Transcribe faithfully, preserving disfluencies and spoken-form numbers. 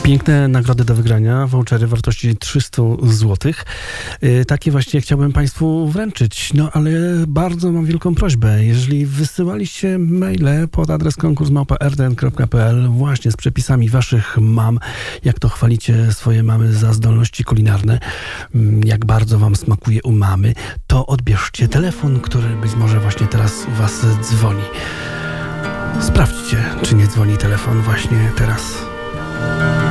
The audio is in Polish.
Piękne nagrody do wygrania, vouchery wartości trzysta złotych. Yy, takie właśnie chciałbym Państwu wręczyć. No ale bardzo mam wielką prośbę. Jeżeli wysyłaliście maile pod adres konkurs małpa r d n kropka p l właśnie z przepisami Waszych mam, jak to chwalicie swoje mamy za zdolności kulinarne, jak bardzo Wam smakuje u mamy, to odbierzcie telefon, który być może właśnie teraz u Was dzwoni. Sprawdźcie, czy nie dzwoni telefon właśnie teraz.